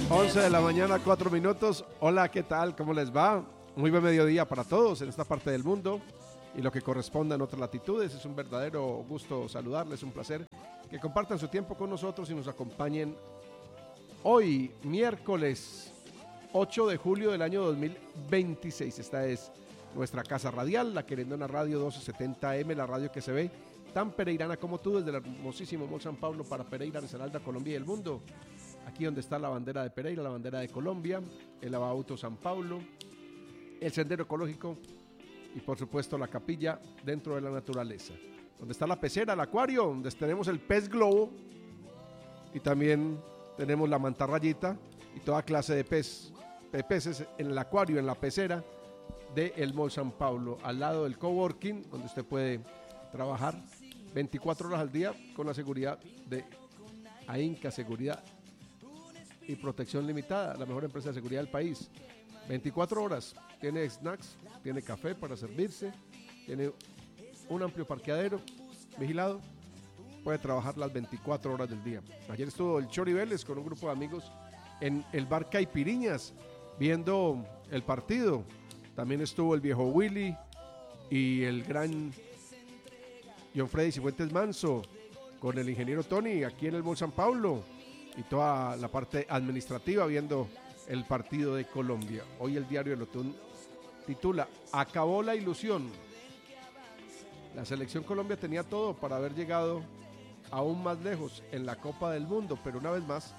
11 de la mañana, 4 minutos. Hola, ¿qué tal? ¿Cómo les va? Muy buen mediodía para todos en esta parte del mundo y lo que corresponda en otras latitudes. Es un verdadero gusto saludarles, un placer que compartan su tiempo con nosotros y nos acompañen hoy, miércoles 8 de julio del año 2026. Esta es nuestra casa radial, la Querendona Radio 1270M, la radio que se ve tan pereirana como tú desde el hermosísimo Mall San Pablo para Pereira, Risaralda, Colombia y el mundo. Aquí donde está la bandera de Pereira, la bandera de Colombia, el Lavauto San Pablo, el sendero ecológico y por supuesto la capilla dentro de la naturaleza. Donde está la pecera, el acuario, donde tenemos el pez globo y también tenemos la mantarrayita y toda clase de peces en el acuario, en la pecera de el Mall San Pablo, al lado del coworking, donde usted puede trabajar 24 horas al día con la seguridad de AINCA Seguridad y Protección Limitada, la mejor empresa de seguridad del país. 24 horas, tiene snacks, tiene café para servirse, tiene un amplio parqueadero vigilado, puede trabajar las 24 horas del día. Ayer estuvo el Chori Vélez con un grupo de amigos en el bar Caipiriñas viendo el partido. También estuvo el viejo Willy y el gran John Freddy Cifuentes Manso con el ingeniero Tony aquí en el Mall San Pablo y toda la parte administrativa viendo el partido de Colombia. Hoy el diario El Otún titula "Acabó la ilusión". La selección Colombia tenía todo para haber llegado aún más lejos en la Copa del Mundo, pero una vez más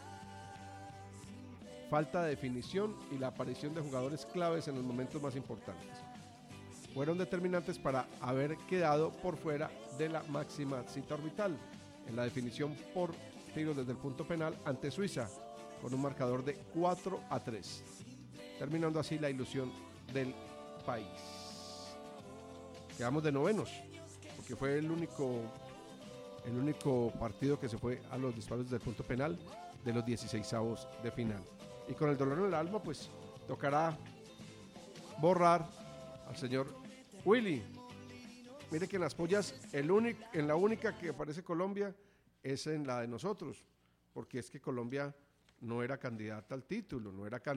falta de definición y la aparición de jugadores claves en los momentos más importantes fueron determinantes para haber quedado por fuera de la máxima cita orbital en la definición por tiros desde el punto penal ante Suiza con un marcador de 4-3, terminando así la ilusión del país. Quedamos de novenos porque fue el único partido que se fue a los disparos desde el punto penal de los 16avos de final. Y con el dolor en el alma, pues tocará borrar al señor Willy. Mire que en las pollas, en la única que aparece Colombia es en la de nosotros, porque es que Colombia no era candidata al título,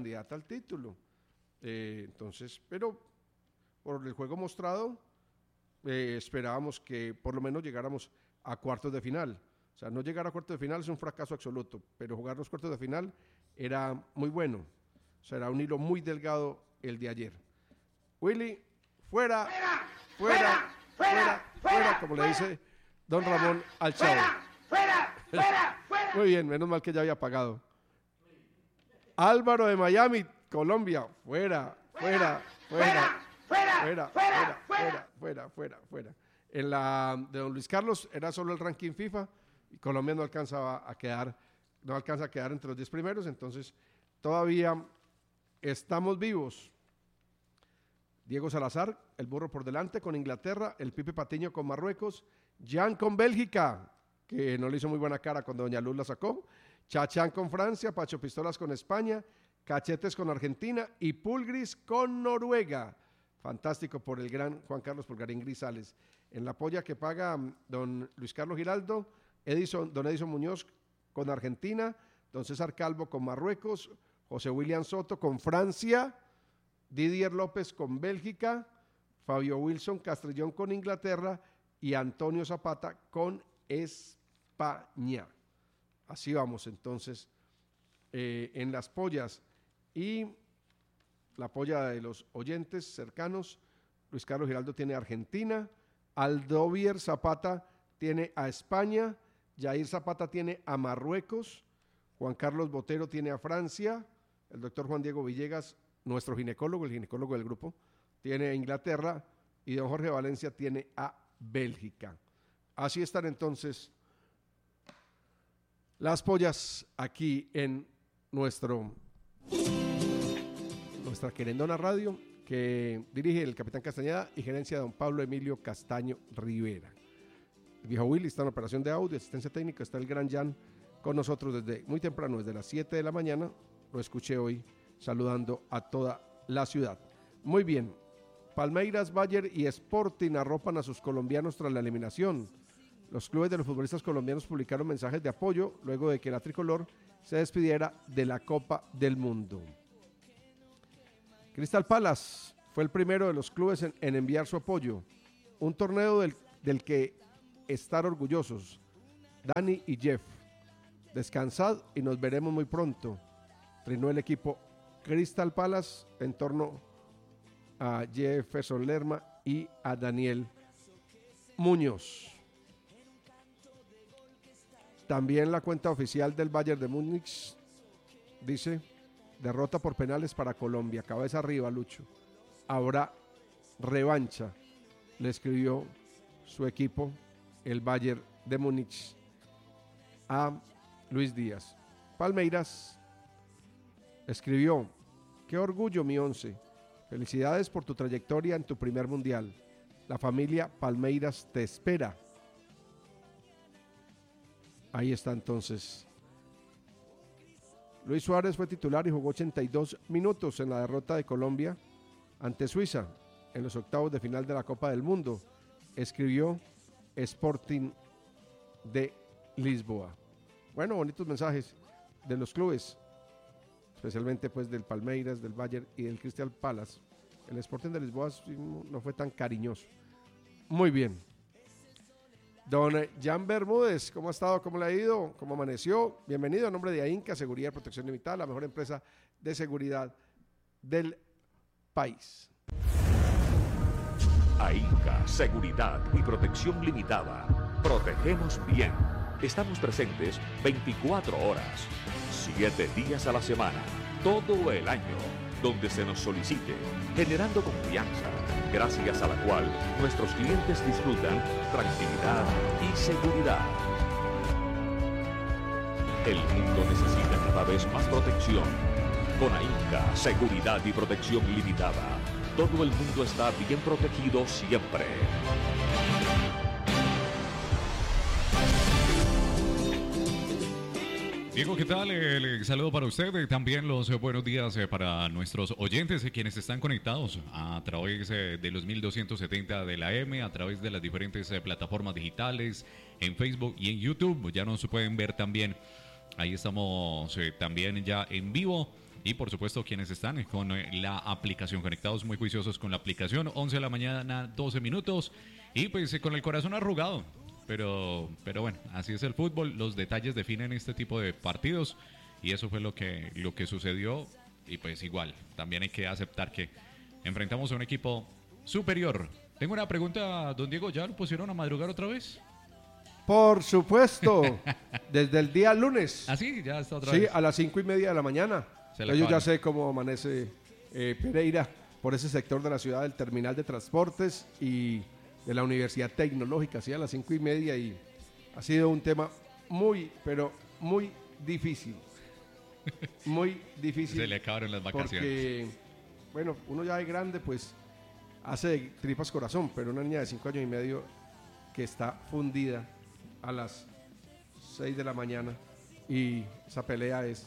entonces, pero por el juego mostrado, esperábamos que por lo menos llegáramos a cuartos de final. O sea, no llegar a cuartos de final es un fracaso absoluto, pero jugar los cuartos de final era muy bueno. O sea, era un hilo muy delgado el de ayer. Willy, fuera, como le dice don Ramón al Chavo. Fuera. Muy bien, menos mal que ya había pagado. Álvaro de Miami, Colombia, fuera. En la de don Luis Carlos era solo el ranking FIFA y Colombia no alcanza a quedar entre los 10 primeros, entonces todavía estamos vivos. Diego Salazar, el burro por delante con Inglaterra, el Pipe Patiño con Marruecos, Jan con Bélgica, que no le hizo muy buena cara cuando doña Luz la sacó, Chachán con Francia, Pacho Pistolas con España, Cachetes con Argentina y Pulgris con Noruega. Fantástico por el gran Juan Carlos Pulgarín Grisales. En la polla que paga don Luis Carlos Giraldo, don Edison Muñoz con Argentina, don César Calvo con Marruecos, José William Soto con Francia, Didier López con Bélgica, Fabio Wilson Castrillón con Inglaterra y Antonio Zapata con España. Así vamos entonces en las pollas. Y la polla de los oyentes cercanos, Luis Carlos Giraldo tiene a Argentina, Aldovier Zapata tiene a España, Jair Zapata tiene a Marruecos, Juan Carlos Botero tiene a Francia, el doctor Juan Diego Villegas, nuestro ginecólogo, el ginecólogo del grupo, tiene a Inglaterra y don Jorge Valencia tiene a Bélgica. Así están entonces las pollas aquí en nuestra Querendona Radio, que dirige el capitán Castañeda y gerencia de don Pablo Emilio Castaño Rivera. El viejo Willy está en operación de audio, asistencia técnica, está el gran Jan con nosotros desde muy temprano, desde las 7 de la mañana, lo escuché hoy saludando a toda la ciudad. Muy bien, Palmeiras, Bayer y Sporting arropan a sus colombianos tras la eliminación. Los clubes de los futbolistas colombianos publicaron mensajes de apoyo luego de que la tricolor se despidiera de la Copa del Mundo. Crystal Palace fue el primero de los clubes en enviar su apoyo. Un torneo del que estar orgullosos. Dani y Jeff, descansad y nos veremos muy pronto. Trinó el equipo Crystal Palace en torno a Jefferson Lerma y a Daniel Muñoz. También la cuenta oficial del Bayern de Múnich dice: derrota por penales para Colombia, cabeza arriba, Lucho. Habrá revancha, le escribió su equipo, el Bayern de Múnich, a Luis Díaz. Palmeiras escribió: qué orgullo, mi once. Felicidades por tu trayectoria en tu primer mundial. La familia Palmeiras te espera. Ahí está entonces. Luis Suárez fue titular y jugó 82 minutos en la derrota de Colombia ante Suiza en los octavos de final de la Copa del Mundo, escribió Sporting de Lisboa. Bueno, bonitos mensajes de los clubes, especialmente pues del Palmeiras, del Bayern y del Crystal Palace. El Sporting de Lisboa no fue tan cariñoso. Muy bien. Don Jan Bermúdez, ¿cómo ha estado? ¿Cómo le ha ido? ¿Cómo amaneció? Bienvenido a nombre de AINCA, Seguridad y Protección Limitada, la mejor empresa de seguridad del país. AINCA, Seguridad y Protección Limitada. Protegemos bien. Estamos presentes 24 horas, 7 días a la semana, todo el año, donde se nos solicite, generando confianza, gracias a la cual nuestros clientes disfrutan tranquilidad y seguridad. El mundo necesita cada vez más protección. Con AINCA, Seguridad y Protección Limitada, todo el mundo está bien protegido siempre. Diego, ¿qué tal? El saludo para usted. También los buenos días para nuestros oyentes, quienes están conectados a través de los 1270 de la M, a través de las diferentes plataformas digitales, en Facebook y en YouTube. Ya nos pueden ver también. Ahí estamos también ya en vivo. Y por supuesto quienes están con la aplicación, conectados muy juiciosos con la aplicación. 11 de la mañana, 12 minutos. Y pues con el corazón arrugado. Pero bueno, así es el fútbol, los detalles definen este tipo de partidos y eso fue lo que sucedió y pues igual, también hay que aceptar que enfrentamos a un equipo superior. Tengo una pregunta, don Diego, ¿ya lo pusieron a madrugar otra vez? Por supuesto, desde el día lunes. ¿Ah, sí? Ya está otra vez. Sí, a las 5:30 de la mañana. Yo ya sé cómo amanece Pereira por ese sector de la ciudad, del terminal de transportes y de la Universidad Tecnológica, así a las 5:30, y ha sido un tema muy, pero muy difícil. Muy difícil. Se le acabaron las vacaciones. Porque, bueno, uno ya de grande, pues, hace tripas corazón, pero una niña de 5 años y medio que está fundida a las 6 de la mañana y esa pelea es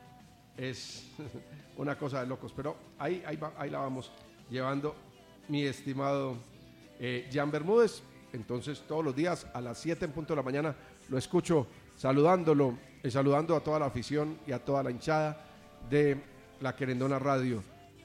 una cosa de locos. Pero ahí la vamos llevando, mi estimado Jan Bermúdez. Entonces todos los días a las 7 en punto de la mañana lo escucho saludándolo y saludando a toda la afición y a toda la hinchada de la Querendona Radio.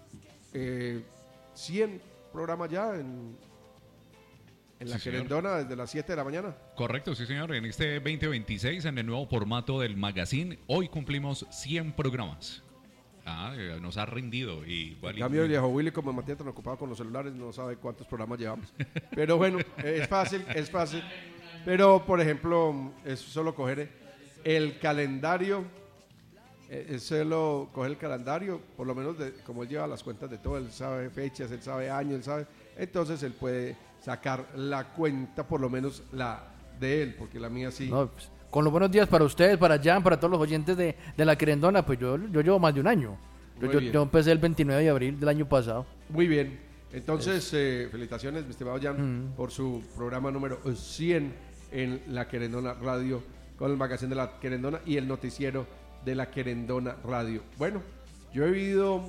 100 programas ya en la Querendona desde las 7 de la mañana. Correcto, sí señor, en este 2026 en el nuevo formato del magazine, hoy cumplimos 100 programas. Nos ha rendido. Y en cambio, el viejo Willy, como mantiene tan ocupado con los celulares, no sabe cuántos programas llevamos. Pero bueno, es fácil. Pero, por ejemplo, es solo coger el calendario. Coger el calendario, por lo menos como él lleva las cuentas de todo, él sabe fechas, él sabe años, él sabe. Entonces, él puede sacar la cuenta, por lo menos la de él, porque la mía sí. No, pues, con los buenos días para ustedes, para Jan, para todos los oyentes de la Querendona, pues yo llevo más de un año. Yo empecé el 29 de abril del año pasado. Muy bien. Entonces, felicitaciones, mi estimado Jan, por su programa número 100 en la Querendona Radio, con el magazine de la Querendona y el noticiero de la Querendona Radio. Bueno, yo he vivido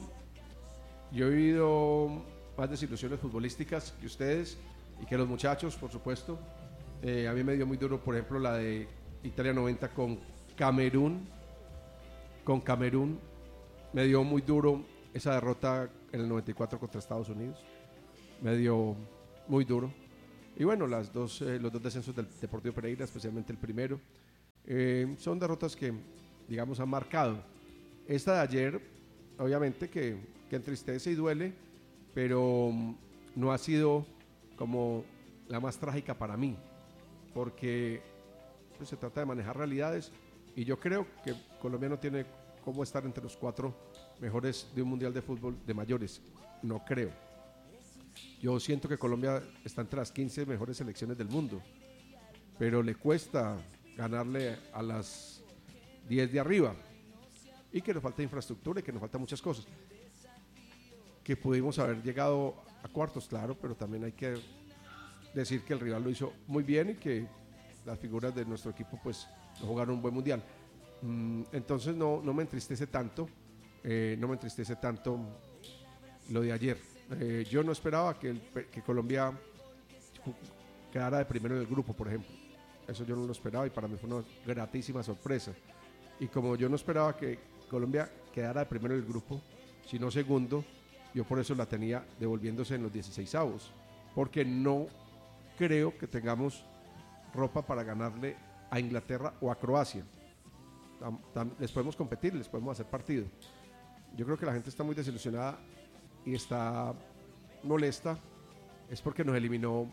más desilusiones futbolísticas que ustedes y que los muchachos, por supuesto. A mí me dio muy duro, por ejemplo, la de Italia 90 con Camerún, con Camerún. Me dio muy duro esa derrota en el 94 contra Estados Unidos. Me dio muy duro. Y bueno, los dos descensos del Deportivo Pereira, especialmente el primero, son derrotas que, digamos, han marcado. Esta de ayer, obviamente, que entristece y duele, pero no ha sido como la más trágica para mí, porque pues, se trata de manejar realidades, y yo creo que Colombia no tiene cómo estar entre los 4 mejores de un mundial de fútbol de mayores. No creo. Yo siento que Colombia está entre las 15 mejores selecciones del mundo, pero le cuesta ganarle a las 10 de arriba, y que nos falta infraestructura y que nos faltan muchas cosas. Que pudimos haber llegado a cuartos, claro, pero también hay que decir que el rival lo hizo muy bien y que las figuras de nuestro equipo pues no jugaron un buen mundial. Entonces no me entristece tanto, lo de ayer. Yo no esperaba que Colombia quedara de primero en el grupo, por ejemplo. Eso yo no lo esperaba y para mí fue una gratísima sorpresa. Y como yo no esperaba que Colombia quedara de primero en el grupo, sino segundo, yo por eso la tenía devolviéndose en los 16avos, porque no creo que tengamos ropa para ganarle a Inglaterra o a Croacia. Les podemos competir, les podemos hacer partido. Yo creo que la gente está muy desilusionada y está molesta, es porque nos eliminó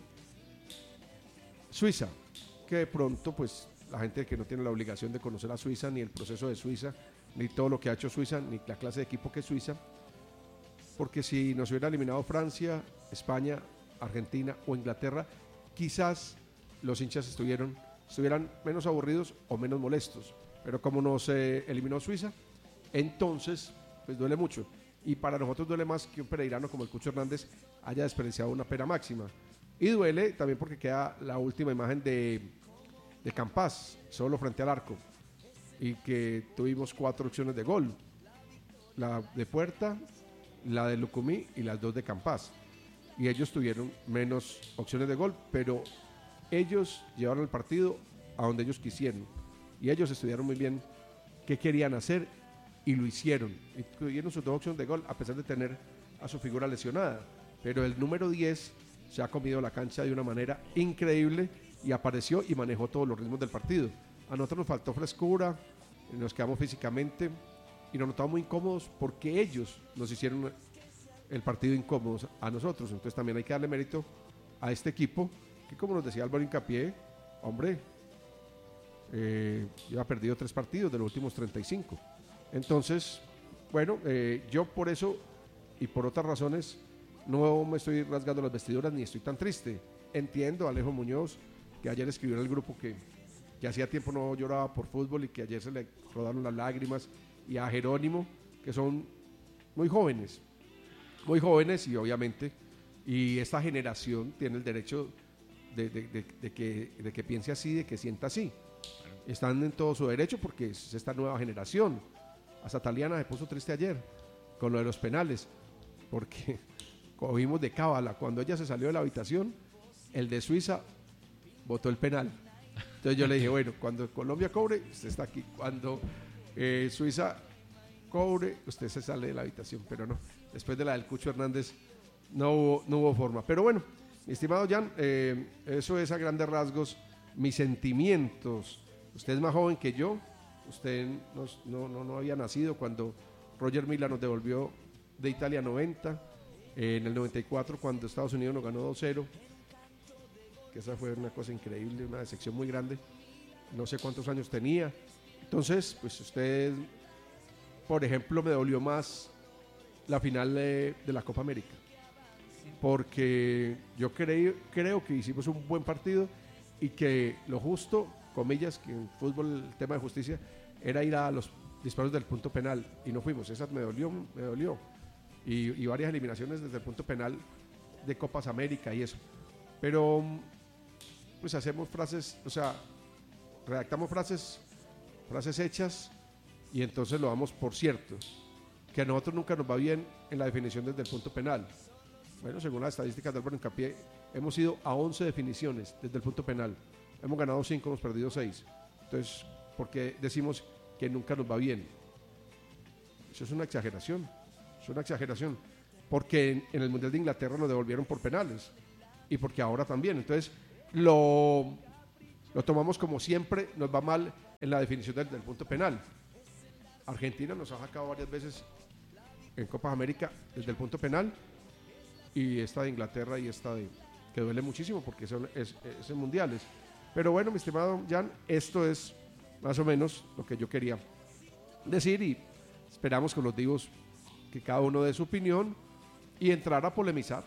Suiza, que de pronto pues la gente que no tiene la obligación de conocer a Suiza, ni el proceso de Suiza, ni todo lo que ha hecho Suiza, ni la clase de equipo que es Suiza, porque si nos hubiera eliminado Francia, España, Argentina o Inglaterra, quizás los hinchas estuvieran menos aburridos o menos molestos, pero como nos eliminó Suiza, entonces pues duele mucho, y para nosotros duele más que un pereirano como el Cucho Hernández haya desperdiciado una pena máxima, y duele también porque queda la última imagen de Campas solo frente al arco, y que tuvimos 4 opciones de gol, la de Puerta, la de Lucumí y las 2 de Campas, y ellos tuvieron menos opciones de gol, pero ellos llevaron el partido a donde ellos quisieron, y ellos estudiaron muy bien qué querían hacer y lo hicieron, y tuvieron sus 2 opciones de gol a pesar de tener a su figura lesionada, pero el número 10 se ha comido la cancha de una manera increíble y apareció y manejó todos los ritmos del partido. A nosotros nos faltó frescura, nos quedamos físicamente y nos notamos muy incómodos porque ellos nos hicieron el partido incómodos a nosotros. Entonces también hay que darle mérito a este equipo que, como nos decía Álvaro Hincapié, hombre, ya ha perdido 3 partidos de los últimos 35. Entonces, bueno, yo por eso y por otras razones no me estoy rasgando las vestiduras ni estoy tan triste. Entiendo a Alejo Muñoz, que ayer escribió en el grupo que hacía tiempo no lloraba por fútbol y que ayer se le rodaron las lágrimas, y a Jerónimo, que son muy jóvenes y obviamente, y esta generación tiene el derecho de que piense así, de que sienta así. Están en todo su derecho porque es esta nueva generación. Hasta Taliana se puso triste ayer con lo de los penales, porque cogimos de cábala. Cuando ella se salió de la habitación, el de Suiza votó el penal. Entonces yo le dije, bueno, cuando Colombia cobre, usted está aquí. Cuando Suiza cobre, usted se sale de la habitación. Pero no, después de la del Cucho Hernández no hubo forma. Pero bueno, mi estimado Jan, eso es a grandes rasgos mis sentimientos. Usted es más joven que yo. Usted no había nacido cuando Roger Mila nos devolvió de Italia 90, en el 94 cuando Estados Unidos nos ganó 2-0, que esa fue una cosa increíble, una decepción muy grande. No sé cuántos años tenía. Entonces, pues usted, por ejemplo, me dolió más la final de la Copa América, porque yo creo que hicimos un buen partido y que lo justo, comillas, que en fútbol el tema de justicia era ir a los disparos del punto penal y no fuimos. Esa me dolió y varias eliminaciones desde el punto penal de Copas América y eso, pero pues hacemos frases, o sea, redactamos frases hechas y entonces lo damos por cierto, que a nosotros nunca nos va bien en la definición desde el punto penal. Bueno, según las estadísticas de Álvaro Hincapié, hemos ido a 11 definiciones desde el punto penal, hemos ganado 5, hemos perdido 6. Entonces, ¿por qué decimos que nunca nos va bien? Eso es una exageración. Porque en el Mundial de Inglaterra nos devolvieron por penales. Y porque ahora también. Entonces, lo tomamos como siempre, nos va mal en la definición del punto penal. Argentina nos ha sacado varias veces en Copas América desde el punto penal. Y esta de Inglaterra y esta que duele muchísimo porque es en mundiales. Pero bueno, mi estimado Jan, esto es más o menos lo que yo quería decir y esperamos con los divos que cada uno dé su opinión y entrar a polemizar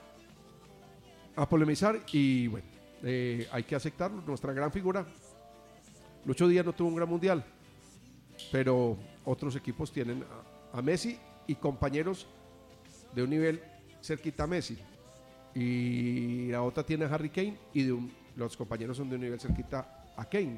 y bueno, hay que aceptarlo. Nuestra gran figura Lucho Díaz no tuvo un gran mundial, pero otros equipos tienen a Messi y compañeros de un nivel cerquita a Messi, y la otra tiene a Harry Kane y los compañeros son de un nivel cerquita a Kane,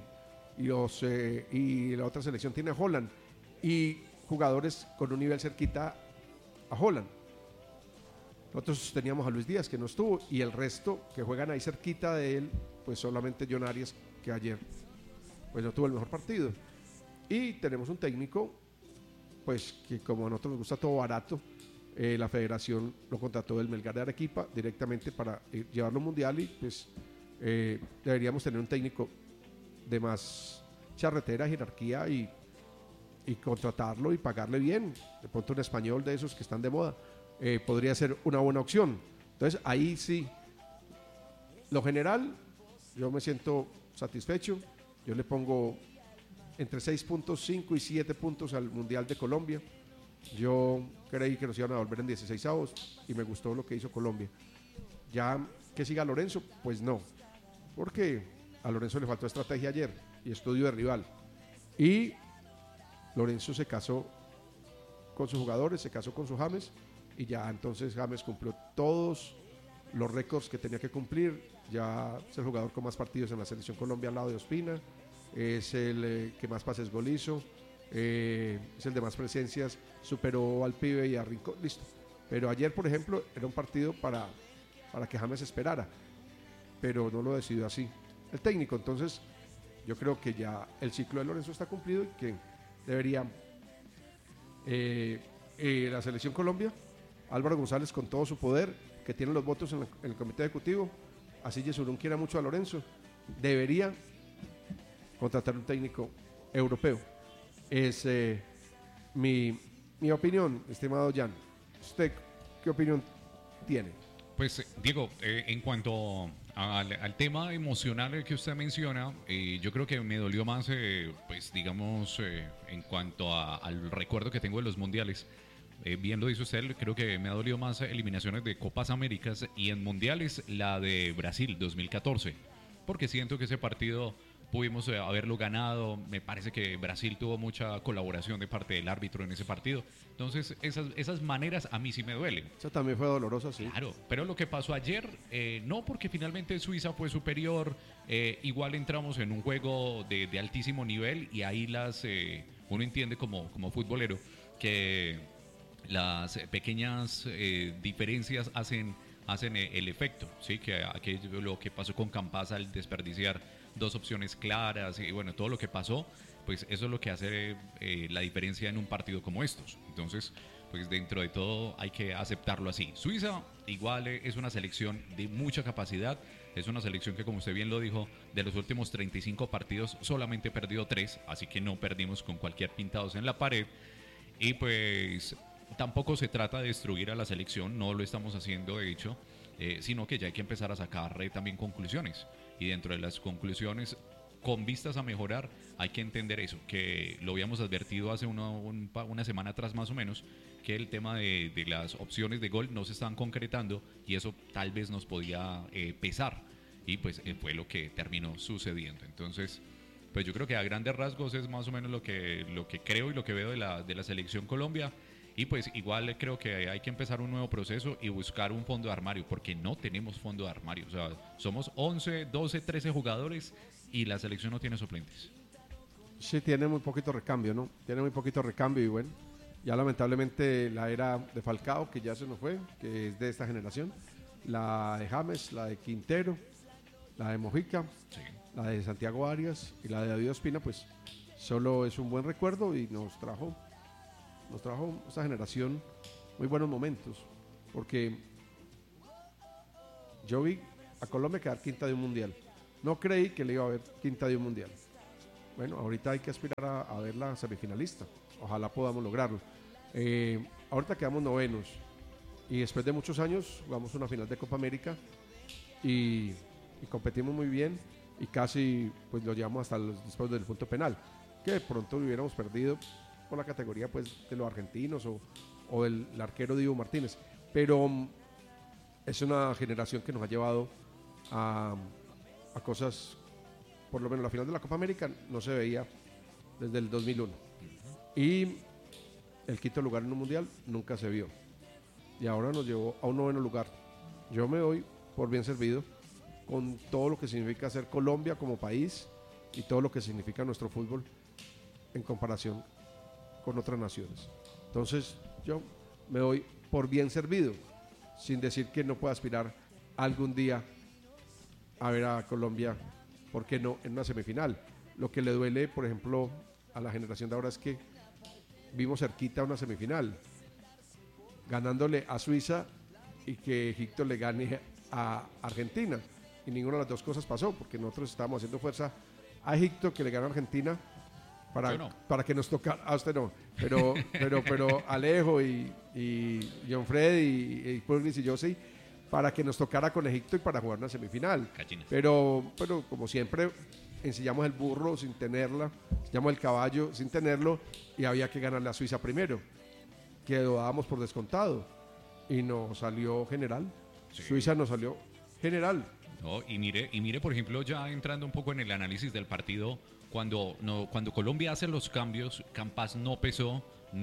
y la otra selección tiene a Holland y jugadores con un nivel cerquita a Holland. Nosotros teníamos a Luis Díaz, que no estuvo, y el resto que juegan ahí cerquita de él, pues solamente John Arias, que ayer pues no tuvo el mejor partido. Y tenemos un técnico pues que, como a nosotros nos gusta todo barato, la federación lo contrató del Melgar de Arequipa directamente para llevarlo al mundial, y pues deberíamos tener un técnico de más charretera, jerarquía, y contratarlo y pagarle bien. De pronto un español de esos que están de moda podría ser una buena opción. Entonces ahí sí, lo general, yo me siento satisfecho. Yo le pongo entre 6.5 y 7 puntos al Mundial de Colombia. Yo creí que nos iban a volver en 16avos y me gustó lo que hizo Colombia. Ya que siga Lorenzo, pues no, porque a Lorenzo le faltó estrategia ayer y estudio de rival. Y Lorenzo se casó con sus jugadores, se casó con su James, y ya entonces James cumplió todos los récords que tenía que cumplir. Ya es el jugador con más partidos en la selección Colombia al lado de Ospina, es el que más pases gol hizo, es el de más presencias, superó al pibe y a Rincón, listo. Pero ayer, por ejemplo, era un partido para que James esperara, pero no lo decidió así el técnico. Entonces yo creo que ya el ciclo de Lorenzo está cumplido y que debería la selección Colombia, Álvaro González, con todo su poder, que tiene los votos en el comité ejecutivo, así Yesurún quiera mucho a Lorenzo, debería contratar un técnico europeo. Es mi opinión, estimado Jan. ¿Usted qué opinión tiene? Pues Diego, en cuanto al tema emocional que usted menciona, yo creo que me dolió más, pues digamos, en cuanto al recuerdo que tengo de los mundiales. Bien lo dice usted, creo que me ha dolido más eliminaciones de Copas Américas y en mundiales la de Brasil 2014, porque siento que ese partido pudimos haberlo ganado. Me parece que Brasil tuvo mucha colaboración de parte del árbitro en ese partido. Entonces, esas maneras a mí sí me duelen. Eso también fue doloroso, sí. Claro, pero lo que pasó ayer, no, porque finalmente Suiza fue superior. Igual entramos en un juego de altísimo nivel y ahí uno entiende como futbolero que las pequeñas diferencias hacen el efecto, ¿sí? Que lo que pasó con Campazzo al desperdiciar dos opciones claras y bueno, todo lo que pasó, pues eso es lo que hace la diferencia en un partido como estos. Entonces, pues dentro de todo hay que aceptarlo así. Suiza igual es una selección de mucha capacidad, es una selección que, como usted bien lo dijo, de los últimos 35 partidos solamente perdió 3, así que no perdimos con cualquier pintados en la pared. Y pues tampoco se trata de destruir a la selección, no lo estamos haciendo de hecho, sino que ya hay que empezar a sacar también conclusiones. Y dentro de las conclusiones, con vistas a mejorar, hay que entender eso, que lo habíamos advertido hace una semana atrás más o menos, que el tema de las opciones de gol no se estaban concretando y eso tal vez nos podía pesar. Y pues fue lo que terminó sucediendo. Entonces, pues yo creo que a grandes rasgos es más o menos lo que creo y lo que veo de la selección Colombia. Y pues igual creo que hay que empezar un nuevo proceso y buscar un fondo de armario, porque no tenemos fondo de armario. O sea, somos 11, 12, 13 jugadores y la selección no tiene suplentes. Sí, tiene muy poquito recambio, ¿no? Tiene muy poquito recambio y bueno, ya lamentablemente la era de Falcao, que ya se nos fue, que es de esta generación, la de James, la de Quintero, la de Mojica, sí, la de Santiago Arias y la de David Ospina, pues solo es un buen recuerdo y nos trajo esta generación muy buenos momentos, porque yo vi a Colombia quedar quinta de un mundial. No creí que le iba a ver quinta de un mundial. Bueno, ahorita hay que aspirar a ver la semifinalista. Ojalá podamos lograrlo. Ahorita quedamos novenos y después de muchos años jugamos una final de Copa América y competimos muy bien y casi pues lo llevamos hasta después del punto penal, que de pronto lo hubiéramos perdido por la categoría pues de los argentinos o el arquero Diego Martínez, pero es una generación que nos ha llevado a cosas. Por lo menos la final de la Copa América no se veía desde el 2001 y el quinto lugar en un mundial nunca se vio y ahora nos llevó a un noveno lugar. Yo me doy por bien servido con todo lo que significa ser Colombia como país y todo lo que significa nuestro fútbol en comparación con otras naciones. Entonces yo me doy por bien servido, sin decir que no pueda aspirar algún día a ver a Colombia, ¿por qué no?, en una semifinal. Lo que le duele, por ejemplo, a la generación de ahora es que vimos cerquita una semifinal, ganándole a Suiza y que Egipto le gane a Argentina. Y ninguna de las dos cosas pasó, porque nosotros estábamos haciendo fuerza a Egipto, que le gane a Argentina, para que nos tocara. A usted no, pero Alejo y John Fred y Pulgris y yo sí, para que nos tocara con Egipto y para jugar una semifinal. Pero como siempre, ensillamos el burro sin tenerla, ensillamos el caballo sin tenerlo y había que ganarle a Suiza primero, que lo dábamos por descontado y nos salió general. Sí. Suiza nos salió general. No, y mire, por ejemplo, ya entrando un poco en el análisis del partido, cuando Colombia hace los cambios, Campas no pesó,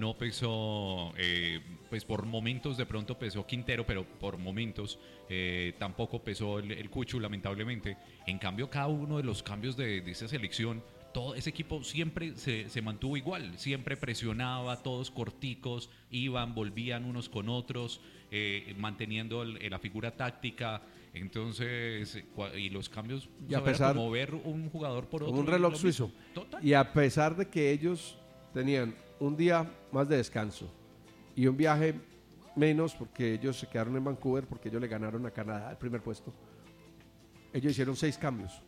pues por momentos de pronto pesó Quintero, pero por momentos tampoco pesó el Cucho, lamentablemente. En cambio, cada uno de los cambios de esa selección, todo ese equipo siempre se mantuvo igual, siempre presionaba, todos corticos, iban, volvían unos con otros, manteniendo la figura táctica. Entonces, y los cambios, y a pesar, como ver un jugador por otro, como un reloj suizo. Total. Y a pesar de que ellos tenían un día más de descanso y un viaje menos, porque ellos se quedaron en Vancouver, porque ellos le ganaron a Canadá el primer puesto, ellos hicieron 6 cambios,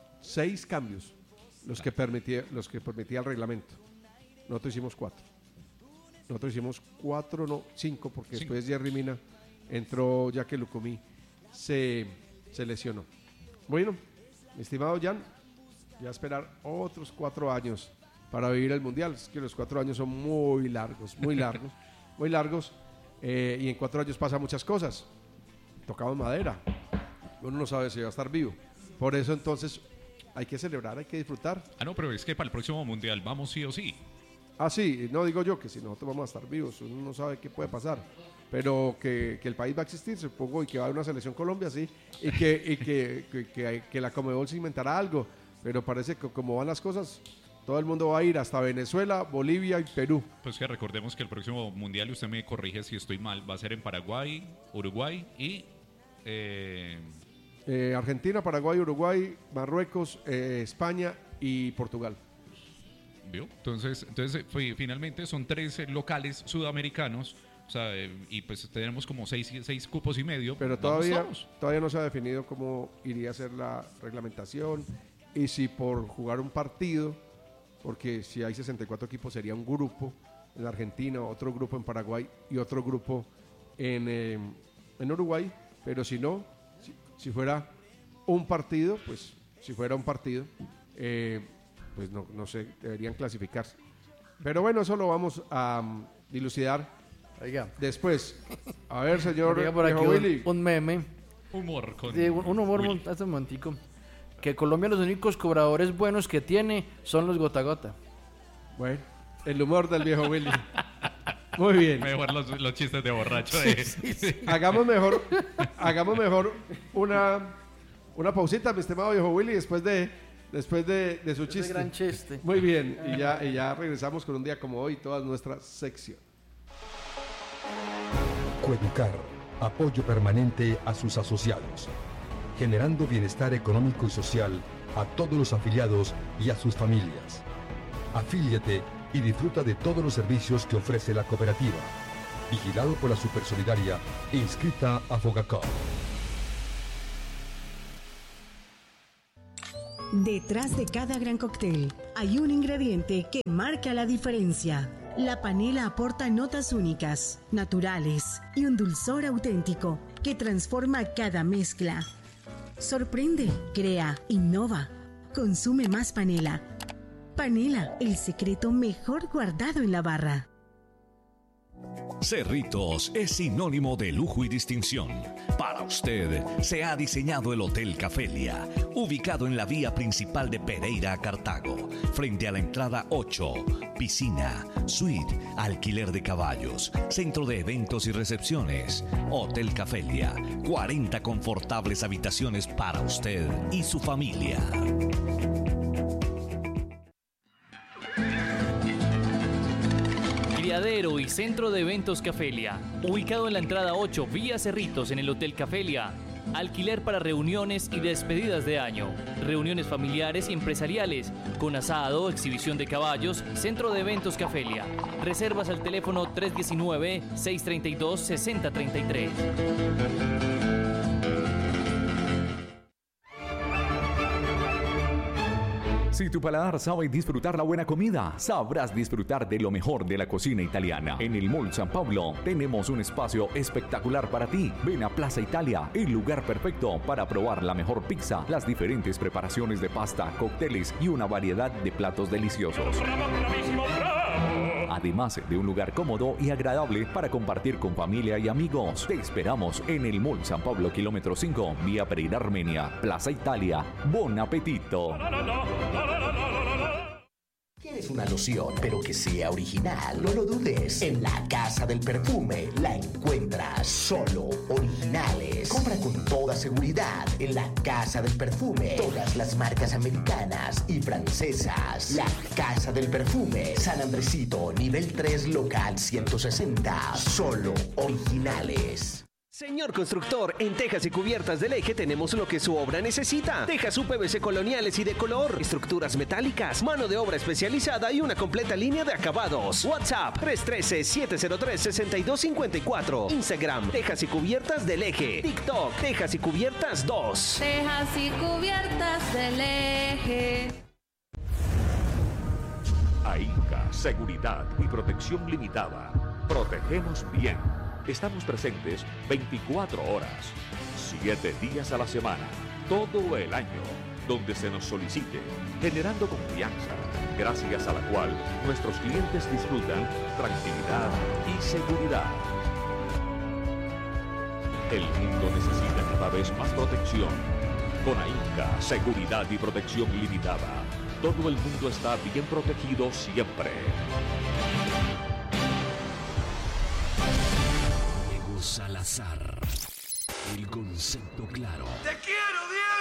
los que permitía el reglamento. Nosotros hicimos 4. Nosotros hicimos 4, no 5, porque después Jerry Mina entró, ya que Lucumí se lesionó. Bueno, mi estimado Jan, ya esperar otros 4 años para vivir el mundial. Es que los 4 años son muy largos, muy largos, y en 4 años pasan muchas cosas. Tocamos madera, uno no sabe si va a estar vivo. Por eso entonces hay que celebrar, hay que disfrutar. No, pero es que para el próximo mundial vamos sí o sí. Sí, no digo yo que si nosotros vamos a estar vivos, uno no sabe qué puede pasar, pero que el país va a existir, supongo, y que va a haber una selección Colombia, sí, y que la Conmebol se inventará algo, pero parece que como van las cosas, todo el mundo va a ir hasta Venezuela, Bolivia y Perú. Pues que recordemos que el próximo mundial, usted me corrige si estoy mal, va a ser en Paraguay, Uruguay y Argentina, Paraguay, Uruguay, Marruecos, España y Portugal. ¿Vio? Entonces finalmente son 3 locales sudamericanos, o sea, y pues tenemos como 6 cupos y medio. Pero todavía no se ha definido cómo iría a ser la reglamentación y si por jugar un partido, porque si hay 64 equipos sería un grupo en Argentina, otro grupo en Paraguay y otro grupo en Uruguay, pero si no, si fuera un partido, pues no sé, deberían clasificarse. Pero bueno, eso lo vamos a dilucidar después. A ver, señor por aquí Willy. Un meme. Humor con un humor hace un momentico. Que Colombia los únicos cobradores buenos que tiene son los gota a gota. Bueno, el humor del viejo Willy. Muy bien. Mejor los chistes de borracho. Sí. Hagamos mejor una pausita, mi estimado viejo Willy, después de su chiste. Gran chiste. Muy bien, y ya regresamos con un día como hoy, toda nuestra sección. Cueducar, apoyo permanente a sus asociados, generando bienestar económico y social a todos los afiliados y a sus familias. Afíliate y disfruta de todos los servicios que ofrece la cooperativa. Vigilado por la Supersolidaria e inscrita a Fogacop. Detrás de cada gran cóctel hay un ingrediente que marca la diferencia. La panela aporta notas únicas, naturales y un dulzor auténtico que transforma cada mezcla. Sorprende, crea, innova. Consume más panela. Panela, el secreto mejor guardado en la barra. Cerritos es sinónimo de lujo y distinción. Para usted se ha diseñado el Hotel Cafelia, ubicado en la vía principal de Pereira a Cartago, frente a la entrada 8, piscina, suite, alquiler de caballos, centro de eventos y recepciones. Hotel Cafelia, 40 confortables habitaciones para usted y su familia. Criadero y Centro de Eventos Cafelia, ubicado en la entrada 8, vía Cerritos, en el Hotel Cafelia. Alquiler para reuniones y despedidas de año, reuniones familiares y empresariales, con asado, exhibición de caballos, Centro de Eventos Cafelia. Reservas al teléfono 319-632-6033. Si tu paladar sabe disfrutar la buena comida, sabrás disfrutar de lo mejor de la cocina italiana. En el Mall San Pablo tenemos un espacio espectacular para ti. Ven a Plaza Italia, el lugar perfecto para probar la mejor pizza, las diferentes preparaciones de pasta, cócteles y una variedad de platos deliciosos. Además de un lugar cómodo y agradable para compartir con familia y amigos. Te esperamos en el Mall San Pablo, kilómetro 5, vía Pereira, Armenia, Plaza Italia. ¡Bon apetito! ¿Quieres una loción, pero que sea original? No lo dudes. En la Casa del Perfume la encuentras. Solo originales. Compra con toda seguridad en la Casa del Perfume. Todas las marcas americanas y francesas. La Casa del Perfume. San Andresito, nivel 3, local 160. Solo originales. Señor constructor, en Tejas y Cubiertas del Eje tenemos lo que su obra necesita. Tejas UPVC coloniales y de color, estructuras metálicas, mano de obra especializada y una completa línea de acabados. WhatsApp 313-703-6254. Instagram Tejas y Cubiertas del Eje. TikTok Tejas y Cubiertas 2. Tejas y Cubiertas del Eje. AINCA, Seguridad y Protección Limitada. Protegemos bien. Estamos presentes 24 horas, 7 días a la semana, todo el año, donde se nos solicite, generando confianza, gracias a la cual nuestros clientes disfrutan tranquilidad y seguridad. El mundo necesita cada vez más protección. Con AINCA, Seguridad y Protección Limitada, todo el mundo está bien protegido siempre. Salazar, el concepto claro. ¡Te quiero,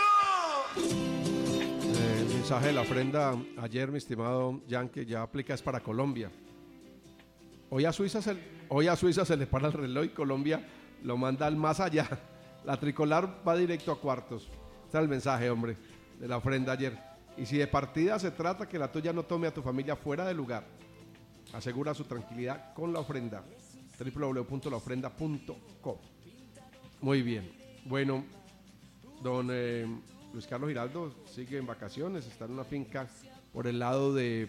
Diego! El mensaje de la ofrenda ayer, mi estimado Jan, que ya aplica es para Colombia. Hoy a Suiza se le para el reloj y Colombia lo manda al más allá. La tricolor va directo a cuartos. Este es el mensaje, hombre, de la ofrenda ayer. Y si de partida se trata, que la tuya no tome a tu familia fuera de lugar. Asegura su tranquilidad con la ofrenda. www.laofrenda.com. Muy bien. Bueno, don Luis Carlos Giraldo sigue en vacaciones, está en una finca por el lado del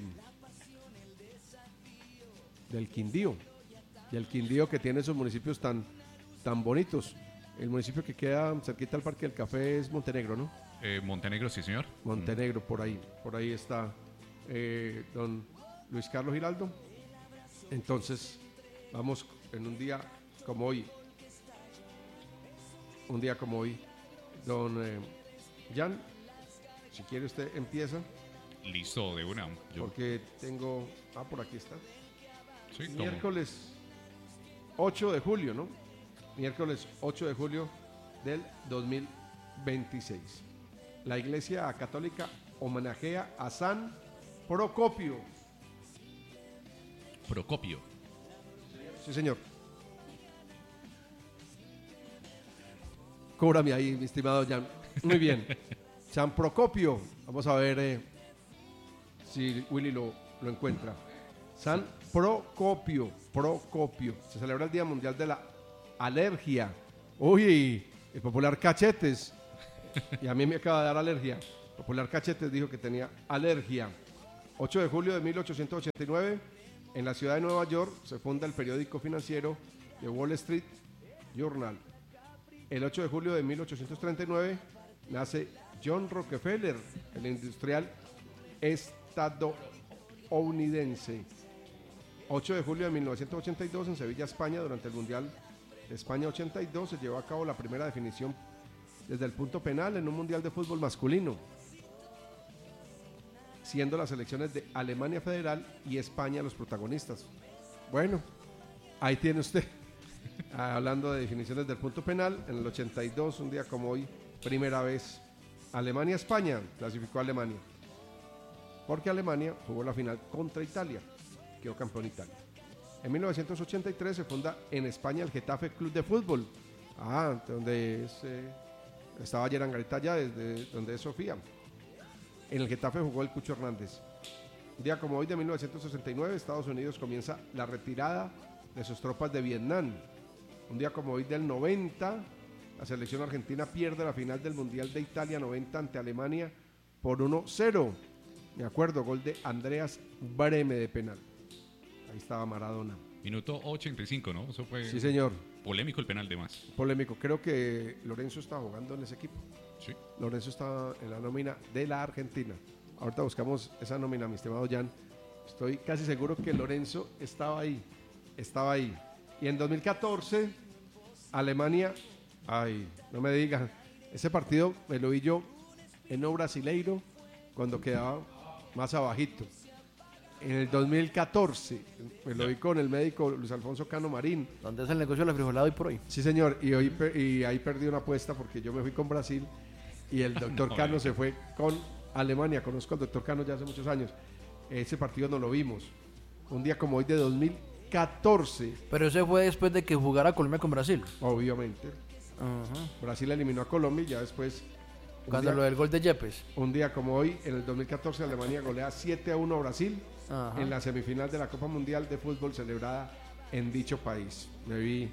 Quindío. Y el Quindío, que tiene esos municipios tan bonitos. El municipio que queda cerquita al Parque del Café es Montenegro, ¿no? Montenegro, sí, señor. Montenegro, por ahí está don Luis Carlos Giraldo. Entonces, vamos en un día como hoy. Don Jan, si quiere usted empieza. Listo, de una. Porque tengo... por aquí está. Sí, miércoles 8 de julio, ¿no? Miércoles 8 de julio del 2026. La Iglesia Católica homenajea a San Procopio. Procopio. Sí, señor. Cóbrame ahí, mi estimado Jan. Muy bien. San Procopio. Vamos a ver si Willy lo encuentra. San Procopio. Se celebra el Día Mundial de la Alergia. Uy, el popular Cachetes. Y a mí me acaba de dar alergia. El popular Cachetes dijo que tenía alergia. 8 de julio de 1889, en la ciudad de Nueva York, se funda el periódico financiero The Wall Street Journal. El 8 de julio de 1839, nace John Rockefeller, el industrial estadounidense. 8 de julio de 1982, en Sevilla, España, durante el Mundial de España 82, se llevó a cabo la primera definición desde el punto penal en un Mundial de fútbol masculino, siendo las selecciones de Alemania Federal y España los protagonistas. Bueno, ahí tiene usted. Hablando de definiciones del punto penal, en el 82, un día como hoy, primera vez, Alemania-España, clasificó a Alemania, porque Alemania jugó la final contra Italia, quedó campeón Italia. En 1983 se funda en España el Getafe Club de Fútbol, donde estaba Gerard Garita allá, desde donde es Sofía. En el Getafe jugó el Cucho Hernández. Un día como hoy de 1969, Estados Unidos comienza la retirada de sus tropas de Vietnam. Un día como hoy del 90, la selección argentina pierde la final del Mundial de Italia 90 ante Alemania por 1-0. Me acuerdo, gol de Andreas Brehme de penal. Ahí estaba Maradona. Minuto 85, ¿no? Eso fue. Sí, señor. Polémico el penal de más. Polémico. Creo que Lorenzo estaba jugando en ese equipo. Sí. Lorenzo estaba en la nómina de la Argentina. Ahorita buscamos esa nómina, mi estimado Jan. Estoy casi seguro que Lorenzo estaba ahí. Y en 2014, Alemania, no me digan, ese partido me lo vi yo en O Brasileiro cuando quedaba más abajito. En el 2014, me lo vi con el médico Luis Alfonso Cano Marín. ¿Dónde es el negocio de la frijolada hoy por hoy? Sí, señor, y ahí perdí una apuesta porque yo me fui con Brasil y el doctor Cano se fue con Alemania. Conozco al doctor Cano ya hace muchos años. Ese partido no lo vimos. Un día como hoy de 2014. Pero ese fue después de que jugara Colombia con Brasil. Obviamente. Brasil eliminó a Colombia y ya después... Cuando lo del gol de Yepes. Un día como hoy, en el 2014, Alemania golea 7-1 a Brasil en la semifinal de la Copa Mundial de Fútbol celebrada en dicho país. Me vi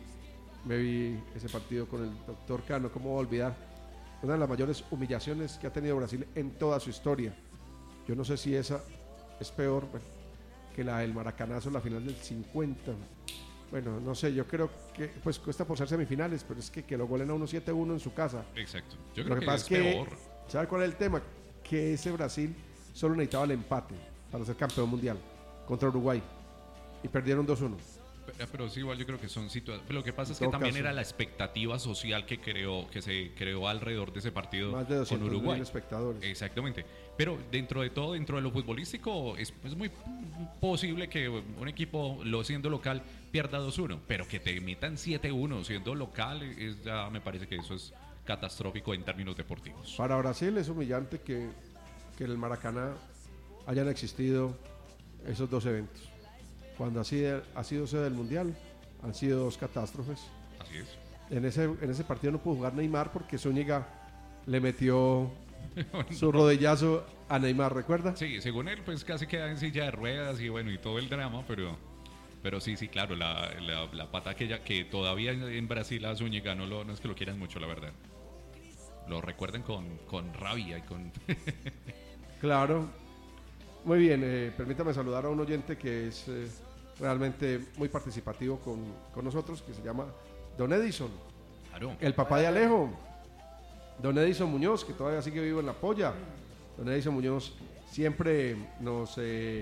ese partido con el doctor Cano. ¿Cómo olvidar? Una de las mayores humillaciones que ha tenido Brasil en toda su historia. Yo no sé si esa es peor que la del Maracanazo, la final del 50. Bueno, no sé, yo creo que pues cuesta por ser semifinales, pero es que lo golen a 1-7-1 en su casa. Exacto. Yo creo lo que pasa es que, ¿sabe cuál es el tema? Que ese Brasil solo necesitaba el empate para ser campeón mundial contra Uruguay y perdieron 2-1. Pero sí, igual yo creo que son situaciones. Lo que pasa es que también era la expectativa social que se creó alrededor de ese partido más de 200 con Uruguay. Mil espectadores. Exactamente. Pero dentro de todo, dentro de lo futbolístico, es muy posible que un equipo, siendo local, pierda 2-1. Pero que te metan 7-1 siendo local, ya me parece que eso es catastrófico en términos deportivos. Para Brasil es humillante que en el Maracaná hayan existido esos dos eventos. Cuando ha sido sede del Mundial, han sido dos catástrofes. Así es. En ese partido no pudo jugar Neymar porque Zúñiga le metió su rodillazo a Neymar, ¿recuerda? Sí, según él, pues casi queda en silla de ruedas y bueno, y todo el drama, pero sí, claro, la pata que todavía en Brasil a Zúñiga no es que lo quieran mucho, la verdad. Lo recuerden con rabia y con... Claro. Muy bien, permítame saludar a un oyente que es realmente muy participativo con nosotros, que se llama Don Edison, claro. El papá de Alejo. Don Edison Muñoz, que todavía sigue vivo en La Polla. Don Edison Muñoz siempre nos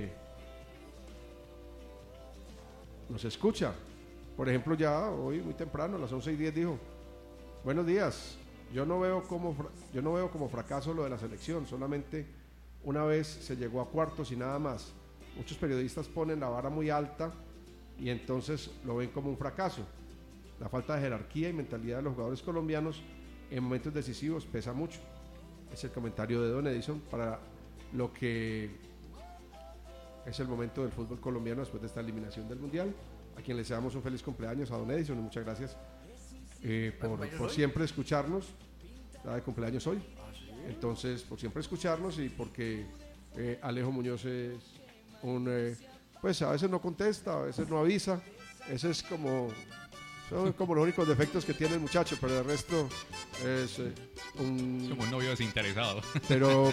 escucha. Por ejemplo, ya hoy muy temprano, a las 11:10 dijo: buenos días, yo no veo como fracaso lo de la selección, solamente una vez se llegó a cuartos y nada más. Muchos periodistas ponen la vara muy alta y entonces lo ven como un fracaso. La falta de jerarquía y mentalidad de los jugadores colombianos en momentos decisivos pesa mucho. Es el comentario de Don Edison para lo que es el momento del fútbol colombiano después de esta eliminación del Mundial. A quien le deseamos un feliz cumpleaños a Don Edison y muchas gracias por siempre escucharnos. Está de cumpleaños hoy. Entonces, por siempre escucharnos y porque Alejo Muñoz es un pues a veces no contesta, a veces no avisa. Ese es como... Son como los únicos defectos que tiene el muchacho, pero el resto es como un novio desinteresado. Pero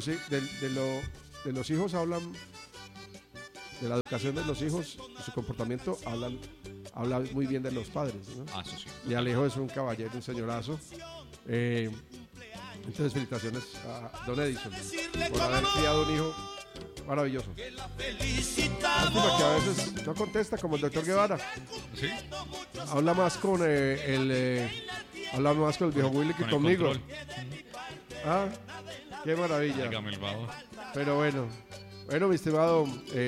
de los hijos hablan, de la educación de los hijos, de su comportamiento, habla muy bien de los padres, ¿no? Eso sí. Y Alejo es un caballero, un señorazo. Entonces, felicitaciones a Don Edison por haber criado un hijo maravilloso. Lástima que a veces no contesta como el doctor Guevara. ¿Sí? Habla más con habla más con el viejo Willy que conmigo. Ah, qué maravilla. Dígame el bajo. Pero bueno, mi estimado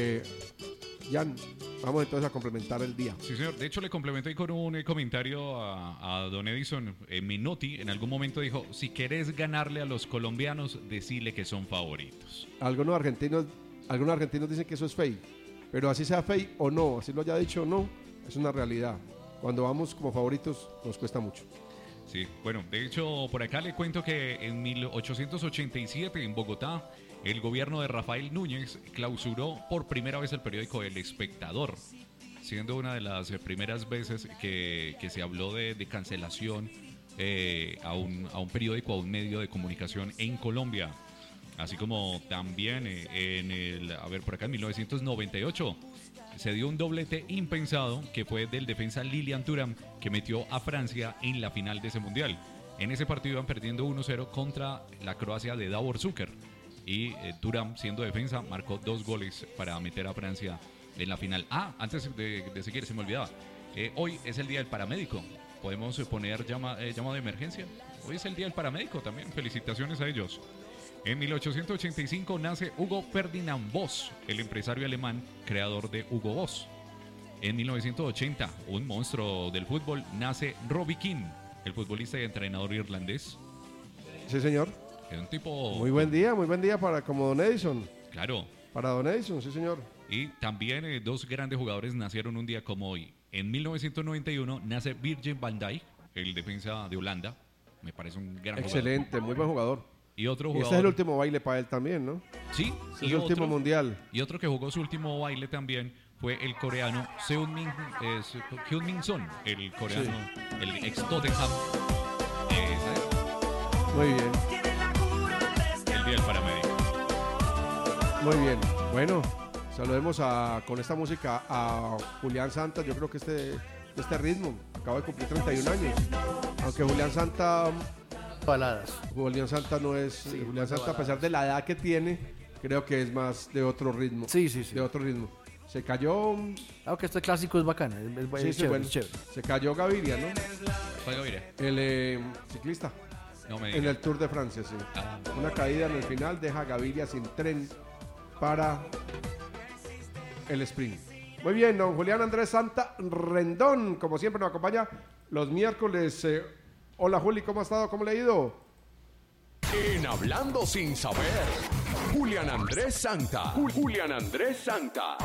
Jan, vamos entonces a complementar el día. Sí, señor. De hecho, le complementé con un comentario a Don Edison. Menotti en algún momento dijo, si querés ganarle a los colombianos, decile que son favoritos. Algunos argentinos dicen que eso es fake, pero así sea fake o no, así lo haya dicho o no, es una realidad. Cuando vamos como favoritos nos cuesta mucho. Sí, bueno, de hecho, por acá le cuento que en 1887 en Bogotá, el gobierno de Rafael Núñez clausuró por primera vez el periódico El Espectador, siendo una de las primeras veces que se habló de cancelación a un periódico, a un medio de comunicación en Colombia. Así como también por acá en 1998 se dio un doblete impensado que fue del defensa Lilian Thuram, que metió a Francia en la final de ese mundial. En ese partido iban perdiendo 1-0 contra la Croacia de Davor Šuker y Thuram, siendo defensa, marcó 2 goles para meter a Francia en la final. Antes de seguir, se me olvidaba, hoy es el día del paramédico. Podemos poner llamado de emergencia. Hoy es el día del paramédico también. Felicitaciones a ellos. En 1885 nace Hugo Ferdinand Voss, el empresario alemán creador de Hugo Boss. En 1980, un monstruo del fútbol, nace Robbie Keane, el futbolista y entrenador irlandés. Sí, señor. Es un tipo... Muy buen día para como Don Edison. Claro. Para Don Edison, sí, señor. Y también 2 grandes jugadores nacieron un día como hoy. En 1991 nace Virgil van Dijk, el defensa de Holanda. Me parece un gran jugador. Excelente, muy buen jugador. Y otro jugador. Este es el último baile para él también, ¿no? Sí. Es el último mundial. Y otro que jugó su último baile también fue el coreano Heung-min Son, el coreano, sí. El ex Tottenham. Muy bien. El día del paramédico. Muy bien. Bueno, saludemos con esta música a Julián Santa. Yo creo que este ritmo acaba de cumplir 31 años. Aunque Julián Santa... Baladas. Julián Santa no es... Sí, Julián Santa, a pesar de la edad que tiene, creo que es más de otro ritmo. Sí. De otro ritmo. Se cayó... Aunque este clásico es bacano. Es chévere. Se cayó Gaviria, ¿no? ¿Cuál Gaviria? El ciclista. No me digas. En el Tour de Francia, sí. Una caída en el final deja a Gaviria sin tren para el sprint. Muy bien, don Julián Andrés Santa Rendón, como siempre nos acompaña los miércoles. Hola Juli, ¿cómo ha estado? ¿Cómo le ha ido? En Hablando Sin Saber, Julián Andrés Santa. Julián Andrés Santa.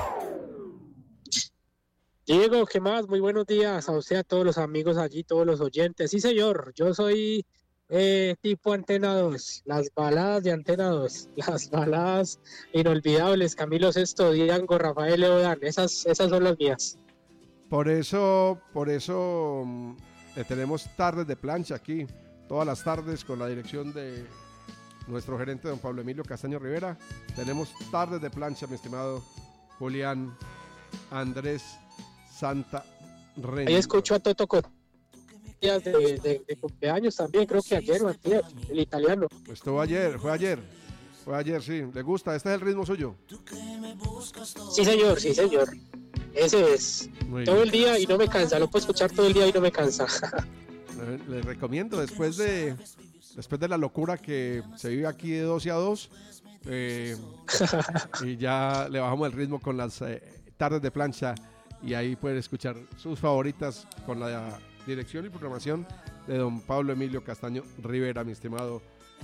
Diego, ¿qué más? Muy buenos días a usted, a todos los amigos allí, todos los oyentes. Sí, señor, yo soy tipo Antena 2, las baladas de Antena 2, las baladas inolvidables, Camilo Sesto, Diango, Rafael Leodán, esas son las mías. Por eso tenemos tardes de plancha aquí, todas las tardes con la dirección de nuestro gerente don Pablo Emilio Castaño Rivera. Tenemos tardes de plancha, mi estimado Julián Andrés Santa Rendón. Ahí escucho a Toto días de cumpleaños también, creo que ayer o antier, el italiano. Fue ayer, sí. ¿Le gusta? ¿Este es el ritmo suyo? Sí, señor. Ese es. Muy todo bien. El día y no me cansa, lo puedo escuchar todo el día y no me cansa. Le recomiendo, después de la locura que se vive aquí de 12 a 2, y ya le bajamos el ritmo con las tardes de plancha, y ahí puede escuchar sus favoritas con la dirección y programación de don Pablo Emilio Castaño Rivera, mi estimado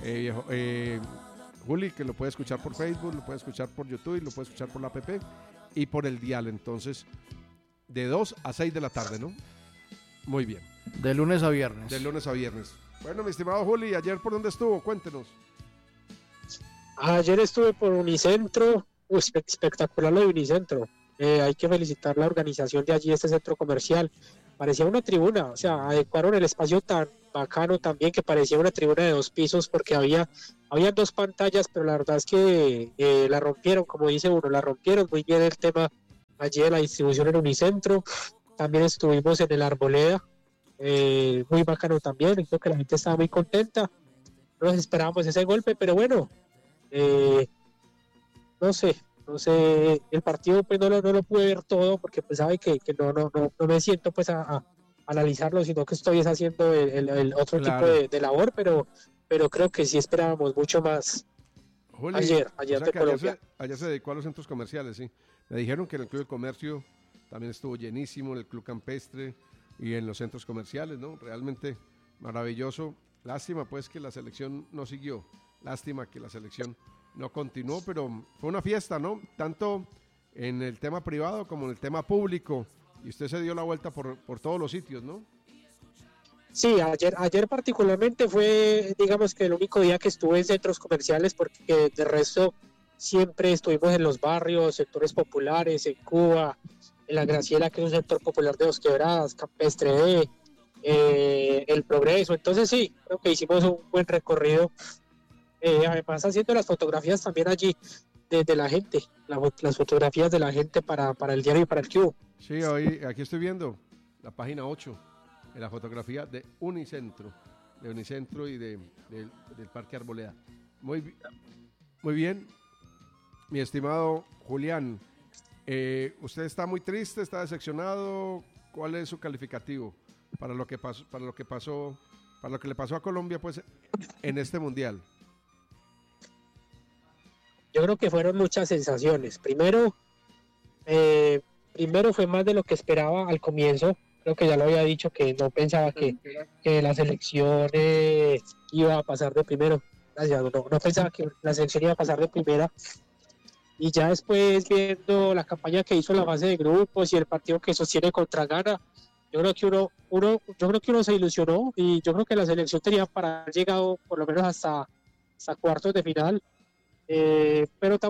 Juli, que lo puede escuchar por Facebook, lo puede escuchar por YouTube, lo puede escuchar por la app y por el dial. Entonces, de 2 a 6 de la tarde, ¿no? Muy bien. De lunes a viernes. Bueno, mi estimado Juli, ¿ayer por dónde estuvo? Cuéntenos. Ayer estuve por Unicentro. Espectacular lo de Unicentro. Hay que felicitar la organización de allí, este centro comercial. Parecía una tribuna, o sea, adecuaron el espacio tan bacano también que parecía una tribuna de 2 pisos porque había 2 pantallas, pero la verdad es que la rompieron, como dice uno, la rompieron muy bien el tema allí de la distribución en Unicentro. También estuvimos en el Arboleda, muy bacano también, creo que la gente estaba muy contenta. No nos esperábamos ese golpe, pero bueno, no sé, el partido pues no lo pude ver todo porque pues sabe que no me siento pues a analizarlo, sino que estoy haciendo el otro Claro. tipo de labor, pero creo que sí esperábamos mucho más. Juli, Ayer o sea de que Colombia. ayer se dedicó a los centros comerciales, sí. Me dijeron que en el Club de Comercio también estuvo llenísimo, en el Club Campestre y en los centros comerciales, ¿no? Realmente maravilloso. Lástima pues que la selección no siguió, lástima que la selección no continuó, pero fue una fiesta, ¿no? Tanto en el tema privado como en el tema público, y usted se dio la vuelta por todos los sitios, ¿no? Sí, ayer particularmente fue, digamos que el único día que estuve en centros comerciales, porque de resto siempre estuvimos en los barrios, sectores populares, en Cuba, en La Graciela, que es un sector popular de Dos Quebradas, Campestre D, El Progreso. Entonces sí, creo que hicimos un buen recorrido. Además haciendo las fotografías también allí de la gente, las fotografías de la gente para el diario y para el Cubo. Sí, aquí estoy viendo la página 8, en la fotografía de Unicentro y del Parque Arboleda. Muy bien, mi estimado Julián. ¿Usted está muy triste, está decepcionado? ¿Cuál es su calificativo para lo que le pasó a Colombia pues en este mundial? Yo creo que fueron muchas sensaciones. Primero fue más de lo que esperaba al comienzo. Creo que ya lo había dicho que no pensaba que la selección iba a pasar de primero. Gracias, no pensaba que la selección iba a pasar de primera. Y ya después viendo la campaña que hizo en la fase de grupos y el partido que sostiene contra Ghana, yo creo que uno se ilusionó y yo creo que la selección tenía para haber llegado por lo menos hasta cuartos de final. Pero